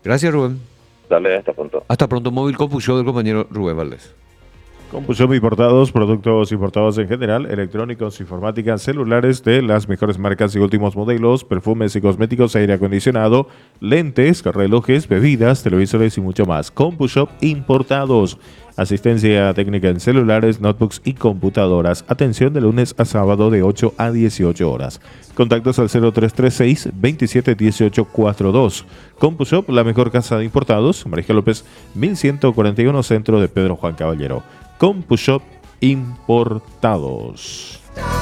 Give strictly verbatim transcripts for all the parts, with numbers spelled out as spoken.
Gracias, Rubén. Dale, hasta pronto. Hasta pronto, Móvil Compu-Show del compañero Rubén Valdés. Compu-Shop importados, productos importados en general, electrónicos, informática, celulares de las mejores marcas y últimos modelos, perfumes y cosméticos, aire acondicionado, lentes, relojes, bebidas, televisores y mucho más. Compu-Shop importados. Asistencia técnica en celulares, notebooks y computadoras. Atención de lunes a sábado de ocho a dieciocho horas. Contactos al cero tres tres seis, veintisiete dieciocho cuarenta y dos. Compu-Shop, la mejor casa de importados. María López, mil ciento cuarenta y uno, centro de Pedro Juan Caballero. Compu-Shop importados.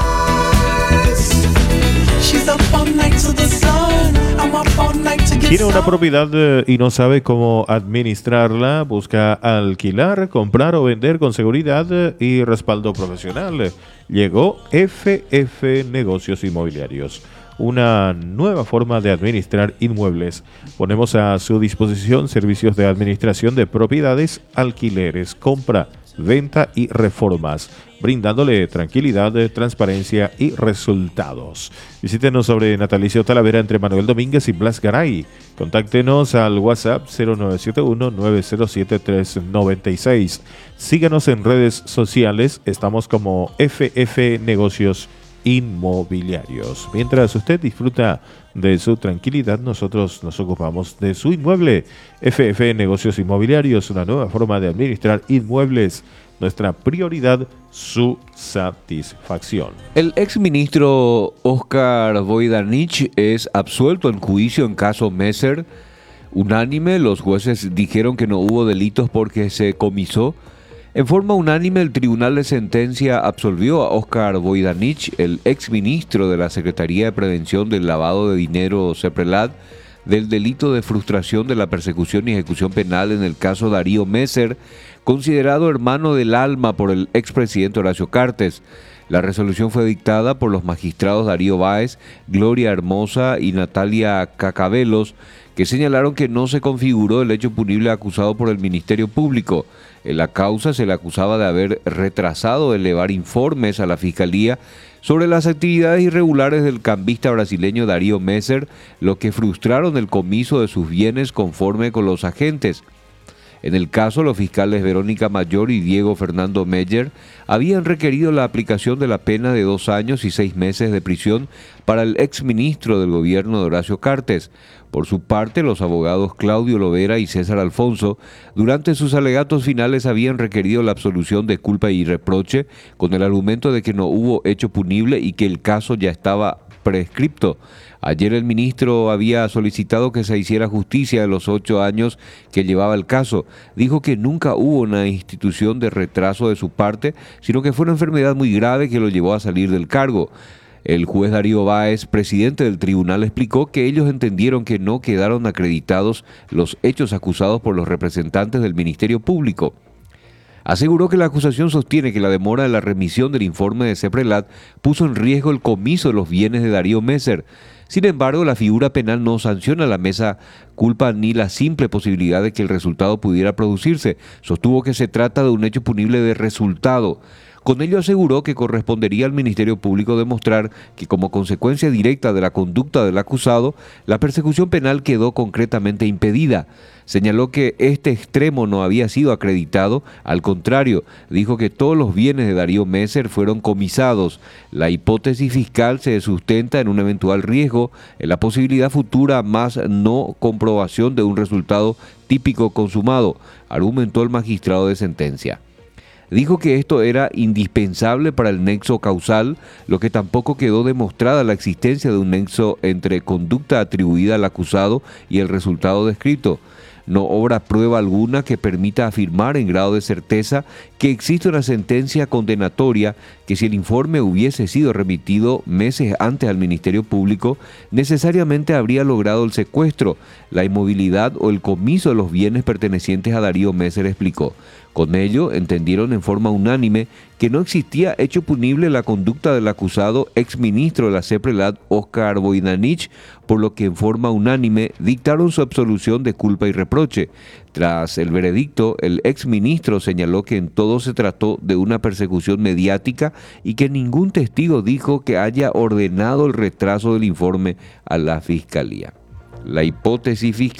Tiene una propiedad eh, y no sabe cómo administrarla, busca alquilar, comprar o vender con seguridad eh, y respaldo profesional. Llegó F F Negocios Inmobiliarios, una nueva forma de administrar inmuebles. Ponemos a su disposición servicios de administración de propiedades, alquileres, compra, venta y reformas, brindándole tranquilidad, transparencia y resultados. Visítenos sobre Natalicio Talavera entre Manuel Domínguez y Blas Garay. Contáctenos al WhatsApp cero nueve siete uno, nueve cero siete, tres nueve seis. Síganos en redes sociales, estamos como F F Negocios Inmobiliarios. Mientras usted disfruta de su tranquilidad, nosotros nos ocupamos de su inmueble. F F Negocios Inmobiliarios, una nueva forma de administrar inmuebles. Nuestra prioridad, su satisfacción. El exministro Óscar Voidanich es absuelto en juicio en caso Messer. Unánime, los jueces dijeron que no hubo delitos porque se comisó. En forma unánime, el Tribunal de Sentencia absolvió a Óscar Voidanich, el exministro de la Secretaría de Prevención del Lavado de Dinero CEPRELAD, del delito de frustración de la persecución y ejecución penal en el caso Darío Messer, considerado hermano del alma por el expresidente Horacio Cartes. La resolución fue dictada por los magistrados Darío Báez, Gloria Hermosa y Natalia Cacabelos, que señalaron que no se configuró el hecho punible acusado por el Ministerio Público. En la causa se le acusaba de haber retrasado elevar informes a la Fiscalía sobre las actividades irregulares del cambista brasileño Darío Messer, lo que frustraron el comiso de sus bienes conforme con los agentes. En el caso, los fiscales Verónica Mayor y Diego Fernando Meyer habían requerido la aplicación de la pena de dos años y seis meses de prisión para el exministro del gobierno de Horacio Cartes. Por su parte, los abogados Claudio Lovera y César Alfonso, durante sus alegatos finales, habían requerido la absolución de culpa y reproche con el argumento de que no hubo hecho punible y que el caso ya estaba prescripto. Ayer el ministro había solicitado que se hiciera justicia de los ocho años que llevaba el caso. Dijo que nunca hubo una institución de retraso de su parte, sino que fue una enfermedad muy grave que lo llevó a salir del cargo. El juez Darío Báez, presidente del tribunal, explicó que ellos entendieron que no quedaron acreditados los hechos acusados por los representantes del Ministerio Público. Aseguró que la acusación sostiene que la demora de la remisión del informe de CEPRELAD puso en riesgo el comiso de los bienes de Darío Messer. Sin embargo, la figura penal no sanciona la mesa culpa ni la simple posibilidad de que el resultado pudiera producirse. Sostuvo que se trata de un hecho punible de resultado. Con ello aseguró que correspondería al Ministerio Público demostrar que como consecuencia directa de la conducta del acusado, la persecución penal quedó concretamente impedida. Señaló que este extremo no había sido acreditado, al contrario, dijo que todos los bienes de Darío Messer fueron comisados. La hipótesis fiscal se sustenta en un eventual riesgo, en la posibilidad futura más no comprobación de un resultado típico consumado, argumentó el magistrado de sentencia. Dijo que esto era indispensable para el nexo causal, lo que tampoco quedó demostrada la existencia de un nexo entre conducta atribuida al acusado y el resultado descrito. No obra prueba alguna que permita afirmar en grado de certeza que existe una sentencia condenatoria que, si el informe hubiese sido remitido meses antes al Ministerio Público, necesariamente habría logrado el secuestro, la inmovilidad o el comiso de los bienes pertenecientes a Darío Messer, explicó. Con ello, entendieron en forma unánime que no existía hecho punible la conducta del acusado exministro de la CEPRELAD, Óscar Voidanich, por lo que en forma unánime dictaron su absolución de culpa y reproche. Tras el veredicto, el exministro señaló que en todo se trató de una persecución mediática y que ningún testigo dijo que haya ordenado el retraso del informe a la Fiscalía. La hipótesis fiscal